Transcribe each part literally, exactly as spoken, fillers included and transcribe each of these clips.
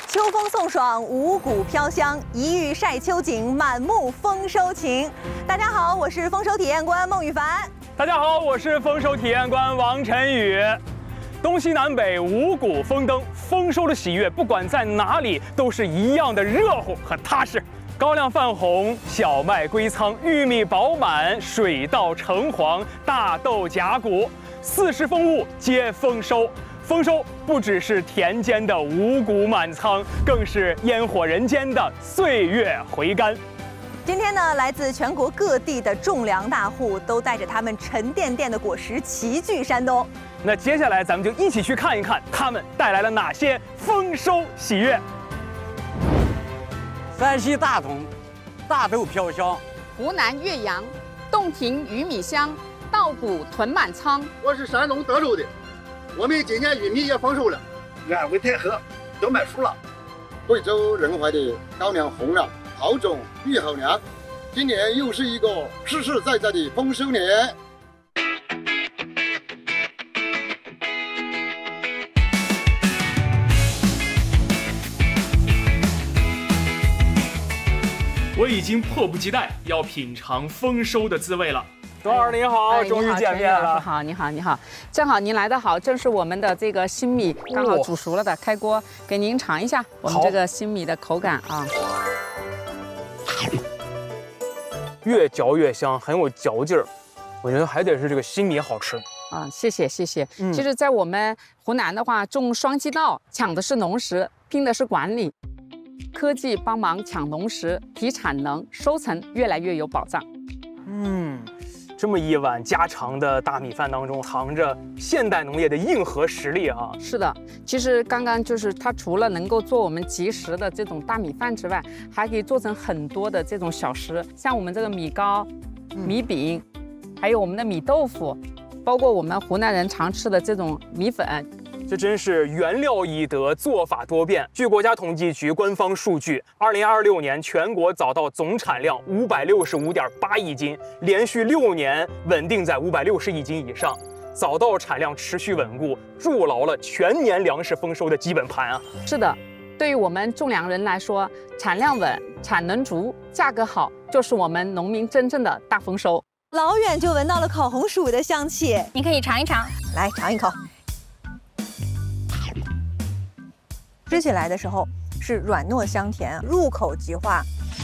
秋风送爽，五谷飘香，一遇晒秋景，满目丰收情。大家好，我是丰收体验官孟羽凡。 大家好，我是丰收体验官王晨宇。东西南北五谷丰登，丰收的喜悦，不管在哪里，都是一样的热乎和踏实。高粱泛红，小麦归仓，玉米饱满，水稻橙黄，大豆荚谷，四时丰物皆丰收。丰收不只是田间的五谷满仓，更是烟火人间的岁月回甘。 今天呢，来自全国各地的种粮大户都带着他们沉甸甸的果实齐聚山东。 那接下来咱们就一起去看一看他们带来了哪些丰收喜悦。 山西大同，大豆飘香； 湖南岳阳，洞庭玉米香，稻谷囤满仓。 我是山东德州的，我们今年玉米也丰收了，安徽太和都卖熟了。贵州仁怀的高粱红了，好种育好粮，今年又是一个实实在在的丰收年。 我已经迫不及待要品尝丰收的滋味了。董老师您好， 哎、 终于见面了。 你好，你好，你好，正好您来得好，正是我们的这个新米刚好煮熟了的，开锅给您尝一下我们这个新米的口感啊。 越嚼越香，很有嚼劲儿。我觉得还得是这个新米好吃。 啊，谢谢谢谢。 嗯、 其实，在我们湖南的话，种双季稻，抢的是农时，拼的是管理。科技帮忙抢农时，提产能，收成越来越有保障。 嗯，这么一碗家常的大米饭当中，藏着现代农业的硬核实力啊！ 是的，其实刚刚就是它除了能够做我们即食的这种大米饭之外，还可以做成很多的这种小食，像我们这个米糕、米饼，还有我们的米豆腐，包括我们湖南人常吃的这种米粉。 这真是原料易得，做法多变。据国家统计局官方数据，二零二六年全国早稻总产量五百六十五点八亿斤，连续六年稳定在五百六十亿斤以上。早稻产量持续稳固，筑牢了全年粮食丰收的基本盘啊！ 是的，对于我们种粮人来说，产量稳、产能足、价格好，就是我们农民真正的大丰收。 老远就闻到了烤红薯的香气， 你可以尝一尝， 来尝一口。吃起来的时候是软糯香甜，入口即化。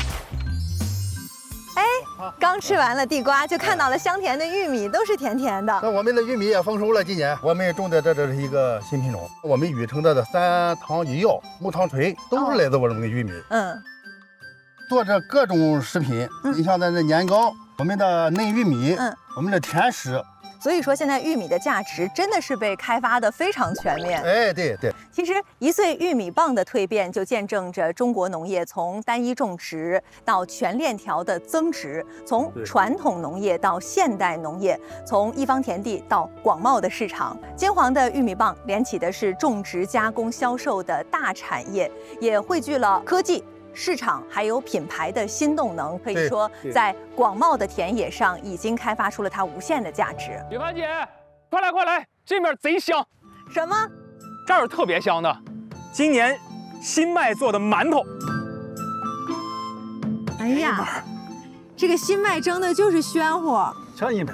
哎，刚吃完了地瓜，就看到了香甜的玉米，都是甜甜的。 那我们的玉米也丰收了，今年我们种的这这是一个新品种，我们禹城的三糖一药、木糖醇都是来自我们的玉米。 嗯， 做这各种食品，你像咱的年糕、我们的嫩玉米、 嗯， 我们的甜食。 所以说，现在玉米的价值真的是被开发的非常全面。 哎，对对。 其实一岁玉米棒的蜕变，就见证着中国农业从单一种植到全链条的增值，从传统农业到现代农业，从一方田地到广袤的市场。金黄的玉米棒连起的是种植、加工、销售的大产业，也汇聚了科技、市场还有品牌的新动能，可以说在广袤的田野上已经开发出了它无限的价值。 雨凡姐，快来快来，这面贼香！ 什么？ 这儿有特别香的，今年新麦做的馒头。 哎呀，这个新麦蒸的就是暄乎。 尝一面。